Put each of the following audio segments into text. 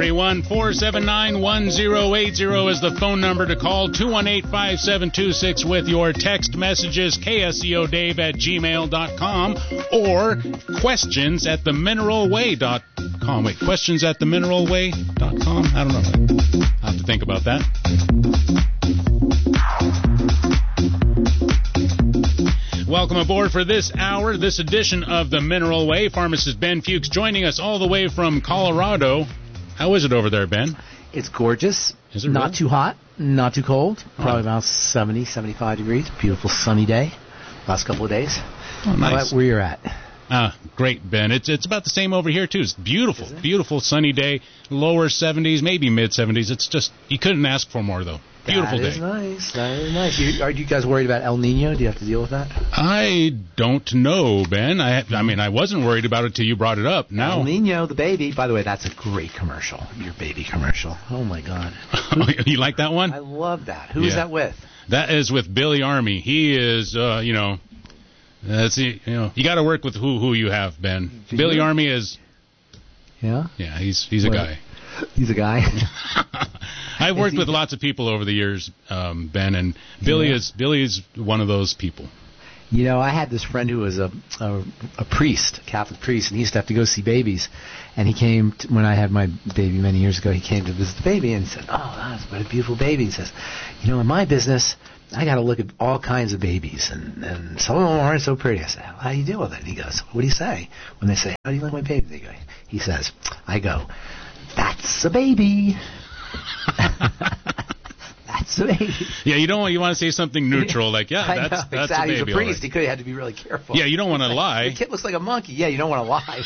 331-479-1080 is the phone number to call. 218-5726 with your text messages. KSEODave@gmail.com or questions@themineralway.com. Wait, questions@themineralway.com? I don't know. I'll have to think about that. Welcome aboard for this hour, this edition of The Mineral Way. Pharmacist Ben Fuchs joining us all the way from Colorado. How is it over there, Ben? It's gorgeous. Is it not really? too hot, not too cold. Probably about 70, 75 degrees. Beautiful sunny day. Last couple of days. Oh, nice. How about where you're at? Great, Ben. It's about the same over here, too. It's beautiful, beautiful sunny day, lower 70s, maybe mid-70s. It's just, you couldn't ask for more, though. Beautiful day. That is nice. That is nice. Are you guys worried about El Nino? Do you have to deal with that? I don't know, Ben. I mean, I wasn't worried about it till you brought it up. Now, El Nino, the baby. By the way, that's a great commercial. Your baby commercial. Oh, my God. You like that one? I love that. Who is that with? That is with Billy Army. He is, that's you got to work with who you have, Ben. Billy Army is. Yeah. Yeah, he's a guy. He's a guy. I've worked with lots of people over the years, Ben, and Billy's one of those people. You know, I had this friend who was a priest, a Catholic priest, and he used to have to go see babies. And he came when I had my baby many years ago. He came to visit the baby and said, "Oh, that's what a beautiful baby." He says, "You know, in my business, I got to look at all kinds of babies, and some of them aren't so pretty." I said, "How do you deal with it?" And he goes, "What do you say when they say, 'How do you like my baby?'" He says, "I go, 'That's a baby.'" That's a baby. Yeah, you want to say something neutral like, that's exactly. a baby. He's a priest. Right. He had to be really careful. Yeah, you don't want to lie. The kid looks like a monkey. Yeah, you don't want to lie.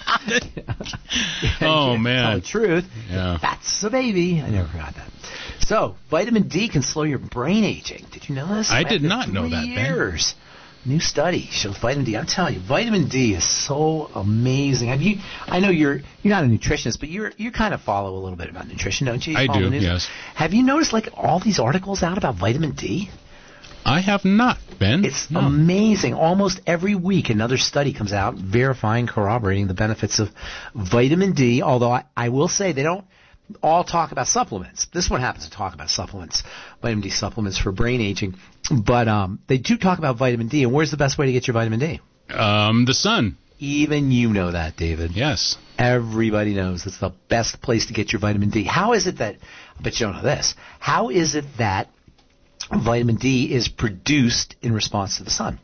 Oh, man. Tell the truth. Yeah. That's a baby. I never forgot that. So, vitamin D can slow your brain aging. Did you know this? I did not know that, Ben. Years. New study shows vitamin D. I'm telling you, vitamin D is so amazing. I know you're not a nutritionist, but you kind of follow a little bit about nutrition, don't you? I do, yes. Have you noticed like all these articles out about vitamin D? I have not, Ben. It's amazing. Almost every week another study comes out verifying, corroborating the benefits of vitamin D, although I will say they don't all talk about supplements. This one happens to talk about supplements, vitamin D supplements for brain aging. But they do talk about vitamin D. And where's the best way to get your vitamin D? The sun. Even you know that, David. Yes. Everybody knows it's the best place to get your vitamin D. How is it that, I bet you don't know this, how is it that vitamin D is produced in response to the sun?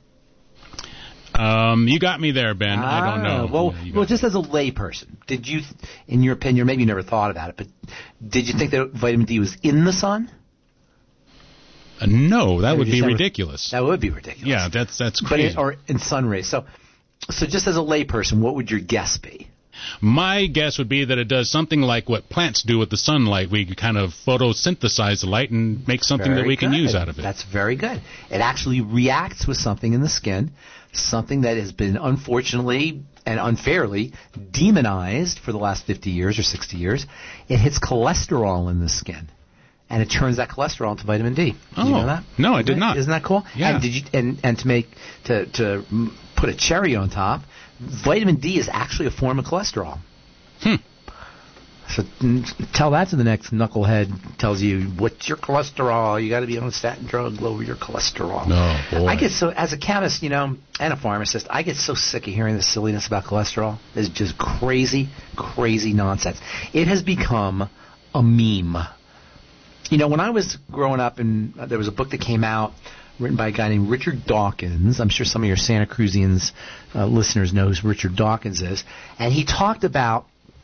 You got me there, Ben. I don't know. Well, just as a layperson, did you, in your opinion, maybe you never thought about it, but did you think that vitamin D was in the sun? No, that would be ridiculous. That would be ridiculous. Yeah, that's crazy. Or in sun rays. So just as a layperson, what would your guess be? My guess would be that it does something like what plants do with the sunlight. We kind of photosynthesize the light and make something that we can use out of it. That's very good. It actually reacts with something in the skin, something that has been unfortunately and unfairly demonized for the last 50 years or 60 years. It hits cholesterol in the skin. And it turns that cholesterol into vitamin D. Did you know that? No, I did not. Isn't that cool? Yeah. And to put a cherry on top, vitamin D is actually a form of cholesterol. So tell that to the next knucklehead tells you, what's your cholesterol? You got to be on a statin drug, lower your cholesterol. No, boy. I get so, as a chemist, and a pharmacist, I get so sick of hearing the silliness about cholesterol. It's just crazy, crazy nonsense. It has become a meme. When I was growing up, and there was a book that came out written by a guy named Richard Dawkins. I'm sure some of your Santa Cruzians listeners know who Richard Dawkins is. And he talked about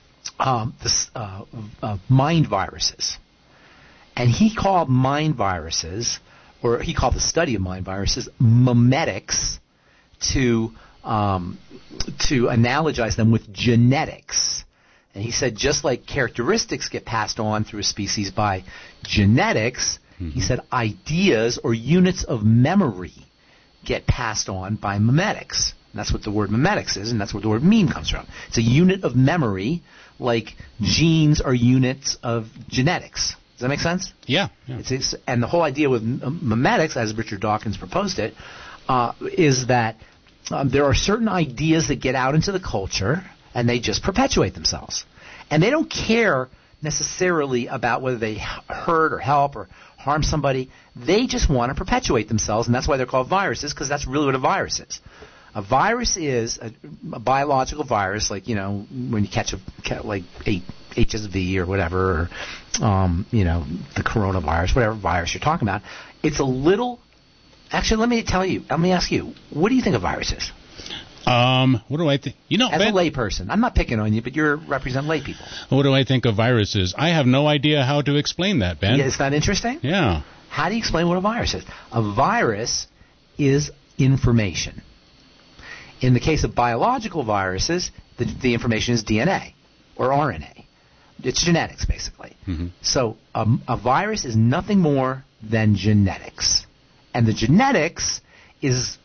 mind viruses. And he called mind viruses, or he called the study of mind viruses, memetics, to analogize them with genetics. And he said just like characteristics get passed on through a species by genetics, he said ideas or units of memory get passed on by memetics. And that's what the word memetics is, and that's where the word meme comes from. It's a unit of memory, like genes are units of genetics. Does that make sense? Yeah. And the whole idea with memetics, as Richard Dawkins proposed it, is that there are certain ideas that get out into the culture, and they just perpetuate themselves. And they don't care necessarily about whether they hurt or help or harm somebody. They just want to perpetuate themselves, and that's why they're called viruses, because that's really what a virus is. A virus is a biological virus, like, when you catch like HSV or whatever, or, the coronavirus, whatever virus you're talking about. It's a little... Actually, let me ask you, what do you think a virus is? What do I think? As a layperson, I'm not picking on you, but you represent lay people. What do I think a virus is? I have no idea how to explain that, Ben. Yeah, is that interesting? Yeah. How do you explain what a virus is? A virus is information. In the case of biological viruses, the information is DNA or RNA. It's genetics, basically. Mm-hmm. So a virus is nothing more than genetics. And the genetics is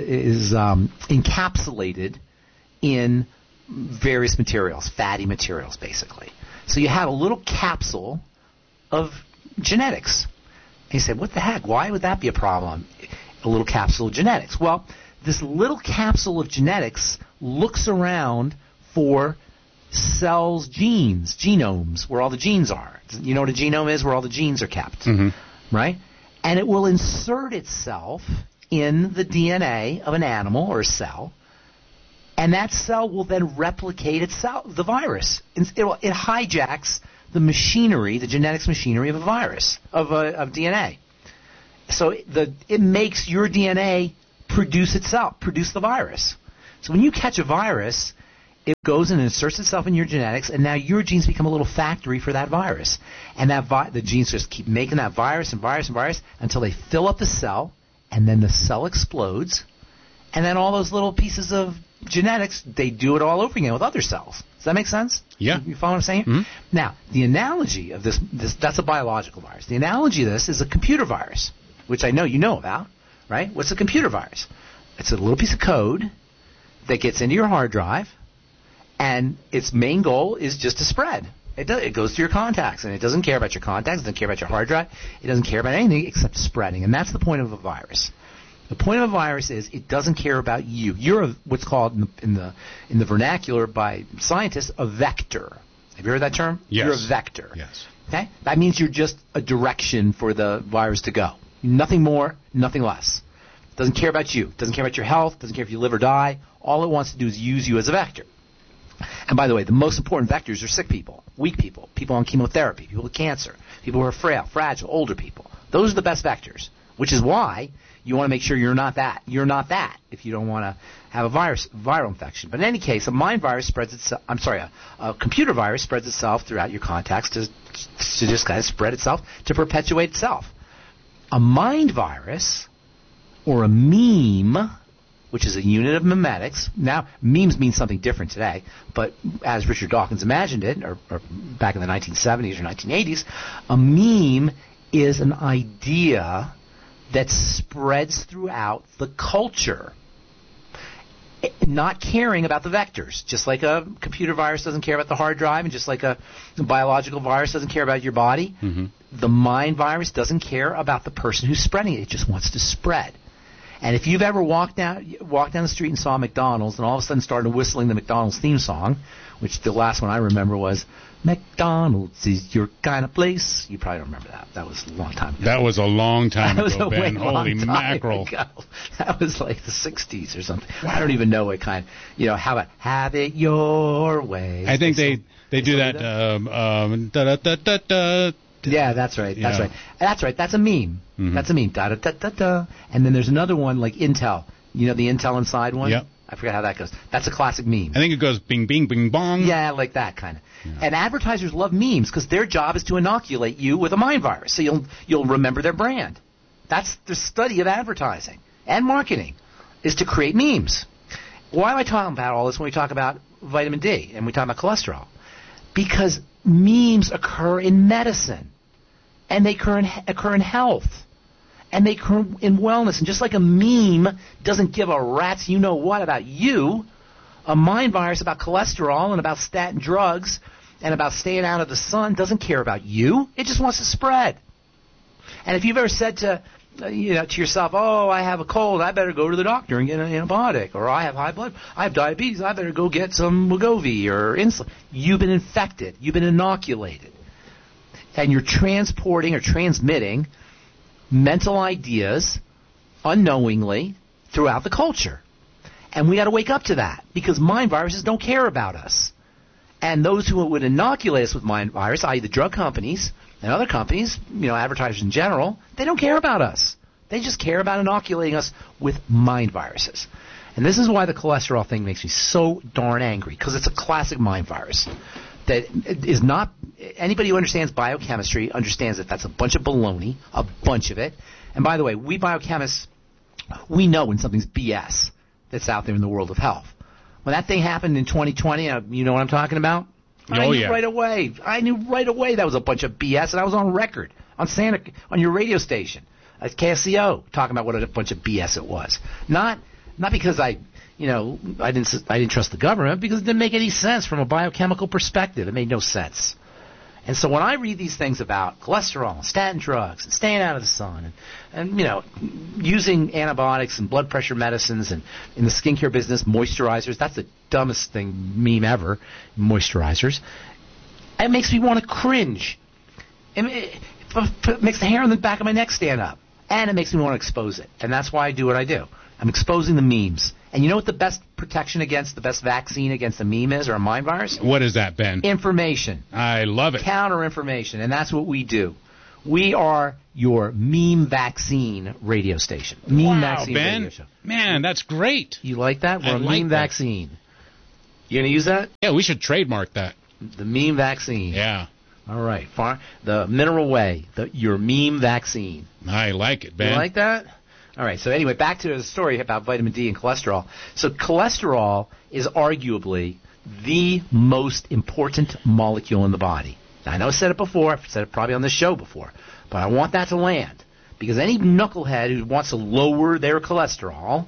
encapsulated in various materials, fatty materials, basically. So you have a little capsule of genetics. And you say, what the heck? Why would that be a problem? A little capsule of genetics. Well, this little capsule of genetics looks around for cells' genes, genomes, where all the genes are. You know what a genome is? Where all the genes are kept, right? And it will insert itself in the DNA of an animal or a cell, and that cell will then replicate itself, the virus. It hijacks the machinery, the genetics machinery of a virus, of DNA. So it makes your DNA produce the virus. So when you catch a virus, it goes and inserts itself in your genetics, and now your genes become a little factory for that virus. And the genes just keep making that virus and virus and virus until they fill up the cell, and then the cell explodes, and then all those little pieces of genetics, they do it all over again with other cells. Does that make sense? Yeah. You follow what I'm saying? Mm-hmm. Now, the analogy of this, that's a biological virus. The analogy of this is a computer virus, which I know you know about, right? What's a computer virus? It's a little piece of code that gets into your hard drive, and its main goal is just to spread. It goes to your contacts, and it doesn't care about your contacts. It doesn't care about your hard drive. It doesn't care about anything except spreading, and that's the point of a virus. The point of a virus is it doesn't care about you. You're what's called in the vernacular by scientists a vector. Have you heard that term? Yes. You're a vector. Yes. Okay? That means you're just a direction for the virus to go. Nothing more, nothing less. It doesn't care about you. It doesn't care about your health. It doesn't care if you live or die. All it wants to do is use you as a vector. And by the way, the most important vectors are sick people, weak people, people on chemotherapy, people with cancer, people who are frail, fragile, older people. Those are the best vectors, which is why you want to make sure you're not that. You're not that if you don't want to have a viral infection. But in any case, a computer virus spreads itself throughout your contacts to just kind of spread itself, to perpetuate itself. A mind virus, or a meme, which is a unit of memetics. Now, memes mean something different today, but as Richard Dawkins imagined it, or back in the 1970s or 1980s, a meme is an idea that spreads throughout the culture, not caring about the vectors. Just like a computer virus doesn't care about the hard drive, and just like a biological virus doesn't care about your body, the mind virus doesn't care about the person who's spreading it. It just wants to spread. And if you've ever walked down the street and saw McDonald's and all of a sudden started whistling the McDonald's theme song, which the last one I remember was, McDonald's is your kind of place. You probably don't remember that. That was a long time ago. That was a long time ago, Ben. Holy mackerel. That was like the 60s or something. Wow. I don't even know what kind. How about have it your way? I think they do that. Yeah, that's right. That's right. That's right. That's a meme. Mm-hmm. That's a meme. Da da da da da. And then there's another one like Intel. You know the Intel Inside one? Yep. I forgot how that goes. That's a classic meme. I think it goes bing, bing, bing, bong. Yeah, like that kind of. Yeah. And advertisers love memes because their job is to inoculate you with a mind virus, so you'll remember their brand. That's the study of advertising and marketing, is to create memes. Why am I talking about all this when we talk about vitamin D and we talk about cholesterol? Because memes occur in medicine, and they occur in health, and they occur in wellness. And just like a meme doesn't give a rat's you-know-what about you, a mind virus about cholesterol and about statin drugs and about staying out of the sun doesn't care about you. It just wants to spread. And if you've ever said to yourself, oh, I have a cold, I better go to the doctor and get an antibiotic, or I have high blood, I have diabetes, I better go get some Wegovy or insulin. You've been infected. You've been inoculated. and you're transporting or transmitting mental ideas unknowingly throughout the culture. And we got to wake up to that, because mind viruses don't care about us. And those who would inoculate us with mind virus, i.e. the drug companies and other companies, advertisers in general, they don't care about us. They just care about inoculating us with mind viruses. And this is why the cholesterol thing makes me so darn angry, because it's a classic mind virus that is not – anybody who understands biochemistry understands that that's a bunch of baloney, a bunch of it. And by the way, we biochemists, we know when something's BS that's out there in the world of health. When that thing happened in 2020, you know what I'm talking about? I knew right away. I knew right away that was a bunch of BS, and I was on record on your radio station at KSCO talking about what a bunch of BS it was. Not because I didn't trust the government, because it didn't make any sense from a biochemical perspective. It made no sense. And so when I read these things about cholesterol, statin drugs, and staying out of the sun, and using antibiotics and blood pressure medicines, and in the skincare business, moisturizers, that's the dumbest meme ever, moisturizers, it makes me want to cringe. It makes the hair on the back of my neck stand up. And it makes me want to expose it. And that's why I do what I do. I'm exposing the memes. And you know what the best protection against, the best vaccine against a meme is, or a mind virus? What is that, Ben? Information. I love it. Counter information. And that's what we do. We are your meme vaccine radio station. Meme vaccine Ben. Radio show. Man, that's great. You like that? We're a meme vaccine. You going to use that? Yeah, we should trademark that. The meme vaccine. Yeah. All right. The Mineral Way, your meme vaccine. I like it, Ben. You like that? All right. So anyway, back to the story about vitamin D and cholesterol. So cholesterol is arguably the most important molecule in the body. Now, I know I said it before. I've said it probably on this show before. But I want that to land. Because any knucklehead who wants to lower their cholesterol,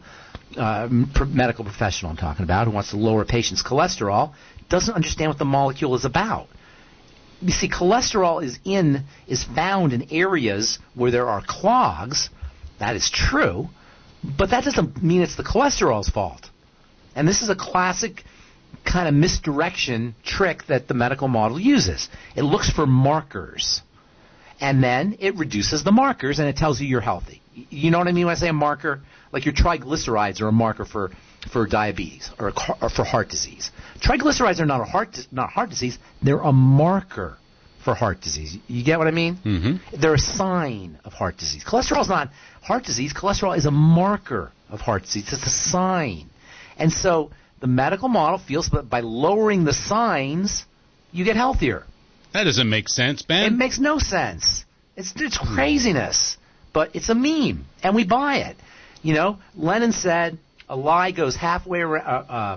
medical professional I'm talking about, who wants to lower a patient's cholesterol, doesn't understand what the molecule is about. You see, cholesterol is found in areas where there are clogs. That is true, but that doesn't mean it's the cholesterol's fault. And this is a classic kind of misdirection trick that the medical model uses. It looks for markers, and then it reduces the markers, and it tells you you're healthy. You know what I mean when I say a marker? Like your triglycerides are a marker for diabetes or for heart disease. Triglycerides are not heart disease. They're a marker for heart disease. You get what I mean? Mm-hmm. They're a sign of heart disease. Cholesterol is not heart disease. Cholesterol is a marker of heart disease. It's a sign. And so the medical model feels that by lowering the signs, you get healthier. That doesn't make sense, Ben. It makes no sense. It's craziness. But it's a meme, and we buy it. Lenin said, a lie goes halfway around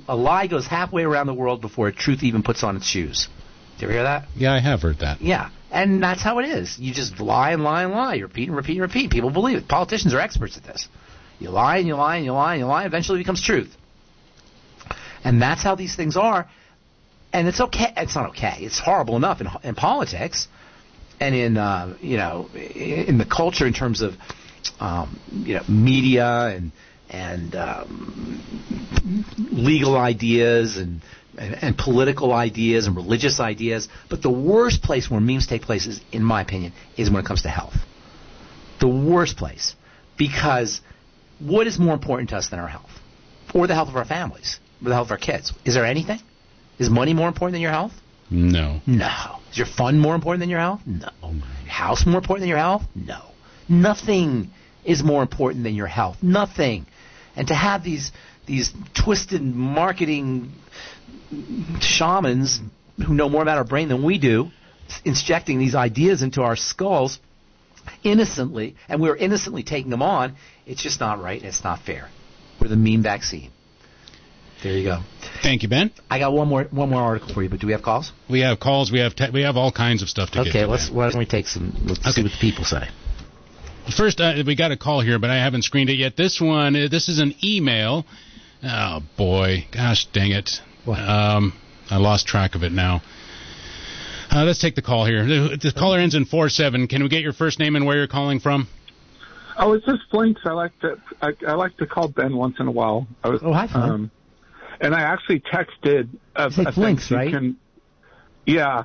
the world before truth even puts on its shoes. Did you ever hear that? Yeah, I have heard that. Yeah, and that's how it is. You just lie and lie and lie. You repeat and repeat and repeat. People believe it. Politicians are experts at this. You lie and you lie and you lie and you lie. Eventually it becomes truth. And that's how these things are. And it's okay. It's not okay. It's horrible enough in politics and in the culture in terms of media and legal ideas and political ideas and religious ideas. But the worst place where memes take place, is, in my opinion, is when it comes to health. The worst place. Because what is more important to us than our health? Or the health of our families? Or the health of our kids? Is there anything? Is money more important than your health? No. No. Is your fun more important than your health? No. Your house more important than your health? No. Nothing is more important than your health. Nothing. And to have these twisted marketing shamans who know more about our brain than we do, injecting these ideas into our skulls innocently, and we're innocently taking them on, it's just not right. It's not fair. We're the meme vaccine. There you go. Thank you, Ben. I got one more article for you, but do we have calls? We have calls. We have all kinds of stuff to get to. Okay, why don't we take some? Let's see what the people say. First, we got a call here, but I haven't screened it yet. This is an email. Oh boy, gosh dang it! What? I lost track of it now. Let's take the call here. The caller ends in 47. Can we get your first name and where you're calling from? Oh, it's just Flinks. I like to call Ben once in a while. Hi, Flink. And I actually texted. Say Flinks, right? Yeah.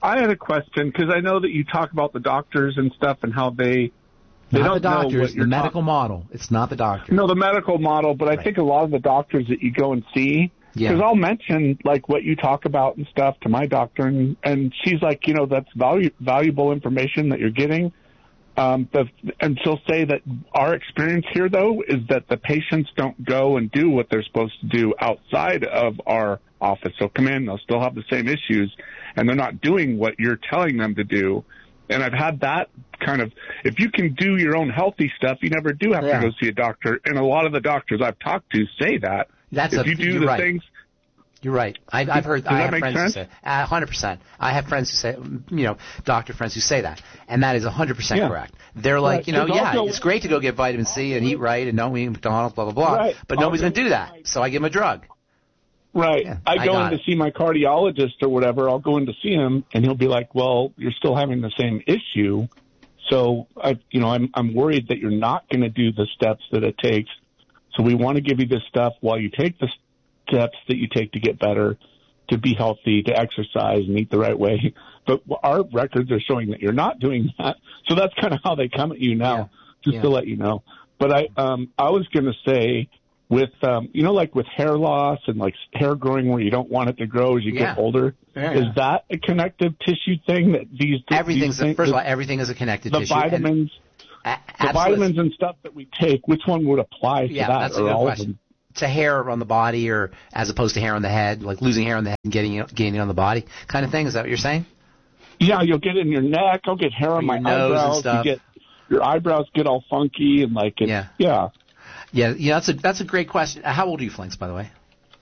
I had a question because I know that you talk about the doctors and stuff and how they Not don't the doctors, know what you're the medical model. It's not the doctor. No, the medical model, but I think a lot of the doctors that you go and see, because I'll mention like what you talk about and stuff to my doctor, and she's like, that's valuable information that you're getting. And she'll say that our experience here, though, is that the patients don't go and do what they're supposed to do outside of our office. So come in, they'll still have the same issues, and they're not doing what you're telling them to do. And I've had that kind of, if you can do your own healthy stuff, you never do have to go see a doctor. And a lot of the doctors I've talked to say that. If you do the things. You're right. I've heard. I have friends who say 100%. I have friends who say, doctor friends who say that, and that is 100% correct. They're like, it's great to go get vitamin C and eat right and don't eat McDonald's, blah blah blah. But nobody's going to do that, so I give them a drug. Right. Yeah, I go in to see my cardiologist or whatever. I'll go in to see him, and he'll be like, "Well, you're still having the same issue, so I'm worried that you're not going to do the steps that it takes. So we want to give you this stuff while you take the steps that you take to get better, to be healthy, to exercise and eat the right way. But our records are showing that you're not doing that. So that's kind of how they come at you now, to let you know. But I was going to say with, like with hair loss and like hair growing where you don't want it to grow as you get older, is that a connective tissue thing that first of all, everything is a connective tissue. Vitamins, the vitamins and stuff that we take, which one would apply to that? That's a good question. To hair on the body, or as opposed to hair on the head, like losing hair on the head and gaining on the body kind of thing? Is that what you're saying? Yeah, you'll get it in your neck. I'll get hair on my eyebrows. And stuff. Your eyebrows get all funky and like it. Yeah. That's a great question. How old are you, Flinks, by the way?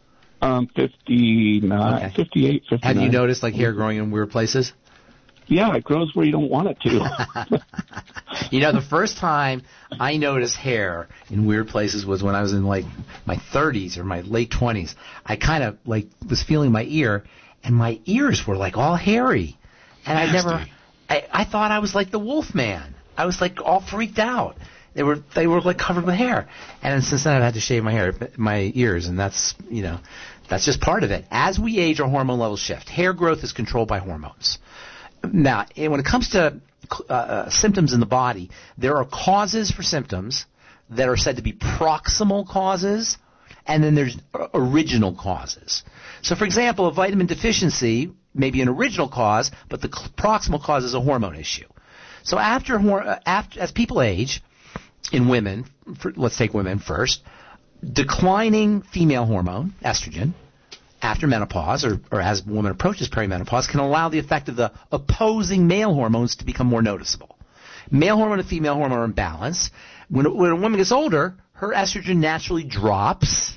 59, 58, 59. Have you noticed like hair growing in weird places? Yeah, it grows where you don't want it to. The first time I noticed hair in weird places was when I was in like my 30s or my late 20s. I kind of like was feeling my ear, and my ears were like all hairy. And I thought I was like the Wolf Man. I was like all freaked out. They were like covered with hair. And since then I've had to shave my ears, and that's just part of it. As we age, our hormone levels shift. Hair growth is controlled by hormones. Now, when it comes to symptoms in the body, there are causes for symptoms that are said to be proximal causes, and then there's original causes. So, for example, a vitamin deficiency may be an original cause, but the proximal cause is a hormone issue. So as people age, in women, let's take women first, declining female hormone, estrogen, after menopause, or as a woman approaches perimenopause, can allow the effect of the opposing male hormones to become more noticeable. Male hormone and female hormone are in balance. When a woman gets older, her estrogen naturally drops,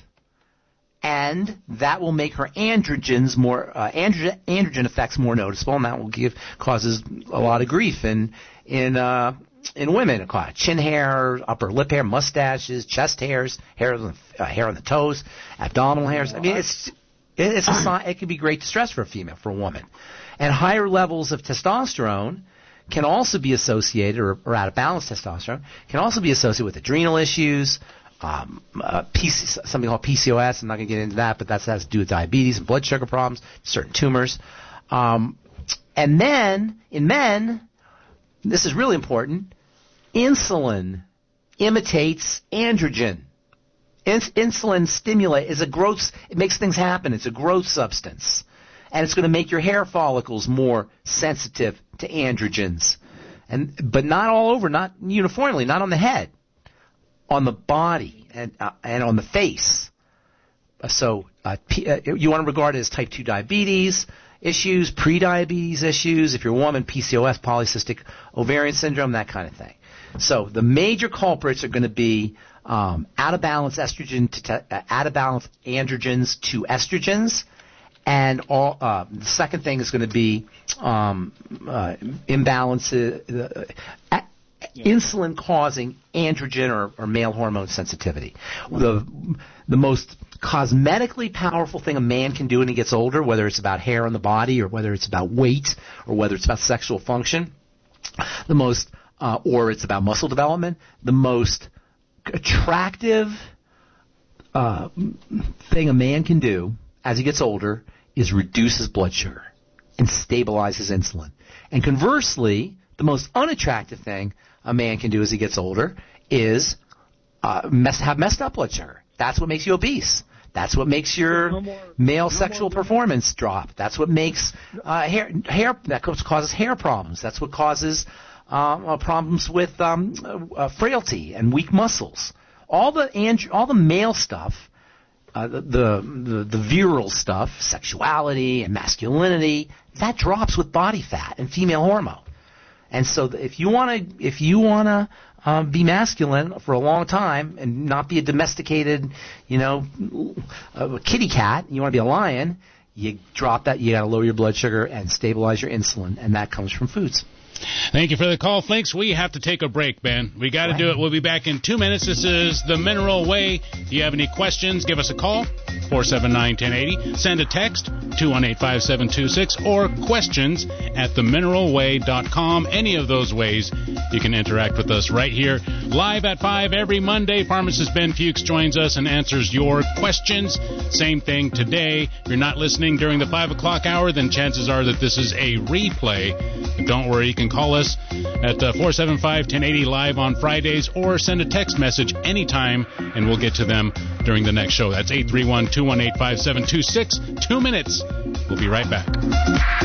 and that will make her androgens androgen effects more noticeable, and that will causes a lot of grief in women. Chin hair, upper lip hair, mustaches, chest hairs, hair on the toes, abdominal hairs. I mean, it can be great distress for a woman. And higher levels of testosterone can also be associated, or out of balance testosterone, can also be associated with adrenal issues, something called PCOS. I'm not going to get into that, but that has to do with diabetes and blood sugar problems, certain tumors. And then, in men, this is really important, insulin imitates androgen. Insulin it makes things happen. It's a growth substance. And it's going to make your hair follicles more sensitive to androgens. But not all over, not uniformly, not on the head, on the body and on the face. So you want to regard it as type 2 diabetes issues, prediabetes issues, if you're a woman, PCOS, polycystic ovarian syndrome, that kind of thing. So the major culprits are going to be out of balance out of balance androgens to estrogens, and the second thing is going to be imbalance, insulin causing androgen or male hormone sensitivity. The most cosmetically powerful thing a man can do when he gets older, whether it's about hair on the body or whether it's about weight or whether it's about sexual function, or it's about muscle development, the most attractive thing a man can do as he gets older is reduce his blood sugar. and stabilizes insulin. And conversely, the most unattractive thing a man can do as he gets older is have messed up blood sugar. That's what makes you obese. That's what makes your male sexual performance drop. That's what makes hair that causes hair problems. That's what causes problems with frailty and weak muscles. All the male stuff, the virile stuff, sexuality and masculinity, that drops with body fat and female hormone. And so if you want to be masculine for a long time and not be a domesticated, a kitty cat, you want to be a lion, you drop that, you got to lower your blood sugar and stabilize your insulin, and that comes from foods. Thank you for the call, Flinks. We have to take a break, Ben. We got to do it. We'll be back in 2 minutes. This is The Mineral Way. If you have any questions, give us a call, 479-1080. Send a text, 218-5726, or questions at themineralway.com. Any of those ways you can interact with us right here, live at 5 every Monday. Pharmacist Ben Fuchs joins us and answers your questions. Same thing today. If you're not listening during the 5 o'clock hour, then chances are that this is a replay. But don't worry, you can call us at 475-1080 live on Fridays, or send a text message anytime, and we'll get to them during the next show. That's 831-218-5726. 2 minutes. We'll be right back.